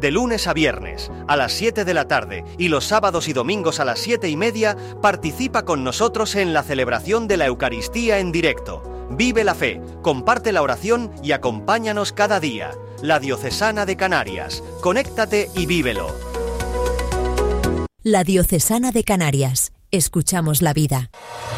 De lunes a viernes, a las 7 de la tarde y los sábados y domingos a las 7:30, participa con nosotros en la celebración de la Eucaristía en directo. Vive la fe, comparte la oración y acompáñanos cada día. La Diocesana de Canarias. Conéctate y vívelo. La Diocesana de Canarias. Escuchamos la vida.